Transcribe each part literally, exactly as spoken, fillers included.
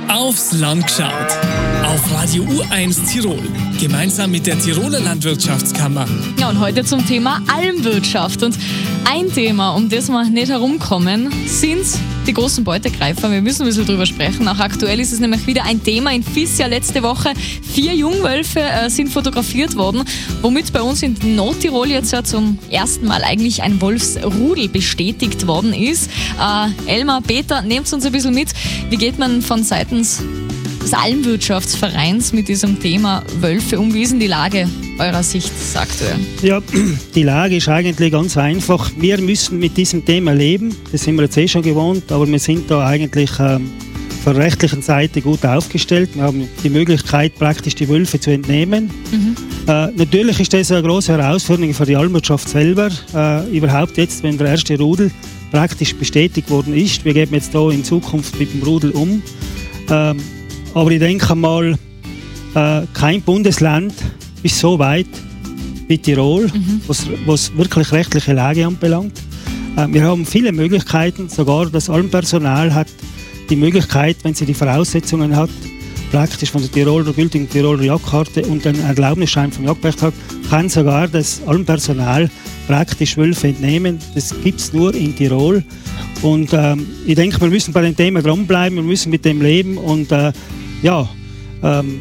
Aufs Land geschaut. Auf Radio U eins Tirol. Gemeinsam mit der Tiroler Landwirtschaftskammer. Ja, und heute zum Thema Almwirtschaft. Und ein Thema, um das wir nicht herumkommen, sind die großen Beutegreifer. Wir müssen ein bisschen drüber sprechen. Auch aktuell ist es nämlich wieder ein Thema. In Fisia letzte Woche vier Jungwölfe äh, sind fotografiert worden, womit bei uns in Nordtirol jetzt ja zum ersten Mal eigentlich ein Wolfsrudel bestätigt worden ist. Äh, Elmar, Peter, nehmt uns ein bisschen mit. Wie geht man von seitens des Almwirtschaftsvereins mit diesem Thema Wölfe um? Wie ist denn die Lage eurer Sicht aktuell? Ja, die Lage ist eigentlich ganz einfach. Wir müssen mit diesem Thema leben. Das sind wir jetzt eh schon gewohnt, aber wir sind da eigentlich ähm, von der rechtlichen Seite gut aufgestellt. Wir haben die Möglichkeit, praktisch die Wölfe zu entnehmen. Mhm. Äh, natürlich ist das eine große Herausforderung für die Almwirtschaft selber. Äh, überhaupt jetzt, wenn der erste Rudel praktisch bestätigt worden ist. Wir gehen jetzt da in Zukunft mit dem Rudel um. Ähm, aber ich denke mal, äh, kein Bundesland ist so weit wie Tirol, mhm. was, was wirklich rechtliche Lage anbelangt. Äh, wir haben viele Möglichkeiten, sogar das Almpersonal hat die Möglichkeit, wenn sie die Voraussetzungen hat, praktisch von der Tiroler gültigen Tiroler Jagdkarte und einen Erlaubnisschein vom Jagdrecht hat, kann sogar das Almpersonal praktisch Wölfe entnehmen. Das gibt es nur in Tirol. Und ähm, ich denke, wir müssen bei dem Thema dranbleiben, wir müssen mit dem leben und äh, ja, ähm,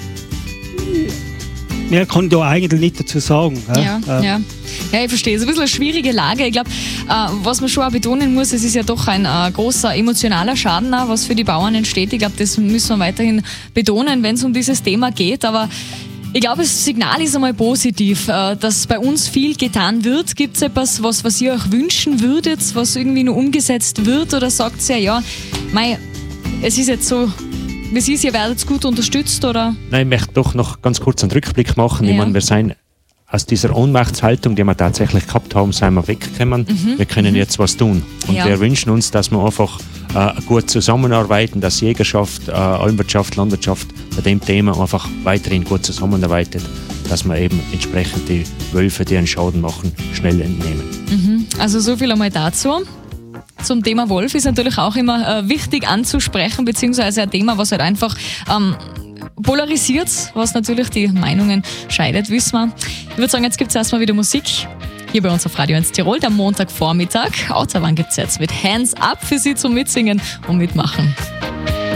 mehr kann da eigentlich nicht dazu sagen. Ja, ja. ja. ja ich verstehe. Es ist ein bisschen eine schwierige Lage. Ich glaube, äh, was man schon auch betonen muss, es ist ja doch ein äh, großer emotionaler Schaden, auch, was für die Bauern entsteht. Ich glaube, das müssen wir weiterhin betonen, wenn es um dieses Thema geht. Aber ich glaube, das Signal ist einmal positiv, äh, dass bei uns viel getan wird. Gibt es etwas, was, was ihr euch wünschen würdet, was irgendwie nur umgesetzt wird? Oder sagt ihr, ja, mei, es ist jetzt so, wie es ist, ihr werdet gut unterstützt? Oder? Nein, ich möchte doch noch ganz kurz einen Rückblick machen. Ja. Ich meine, wir sind aus dieser Ohnmachtshaltung, die wir tatsächlich gehabt haben, sind wir weggekommen. Mhm. Wir können mhm. jetzt was tun. Und ja. wir wünschen uns, dass wir einfach äh, gut zusammenarbeiten, dass Jägerschaft, äh, Almwirtschaft, Landwirtschaft bei dem Thema einfach weiterhin gut zusammenarbeitet, dass wir eben entsprechend die Wölfe, die einen Schaden machen, schnell entnehmen. Mhm. Also so viel einmal dazu. Zum Thema Wolf ist natürlich auch immer äh, wichtig anzusprechen, beziehungsweise ein Thema, was halt einfach ähm, polarisiert, was natürlich die Meinungen scheidet, wissen wir. Ich würde sagen, jetzt gibt es erstmal wieder Musik. Hier bei uns auf Radio eins Tirol, der Montagvormittag. Autobahn gibt es jetzt mit Hands Up für Sie zum Mitsingen und Mitmachen.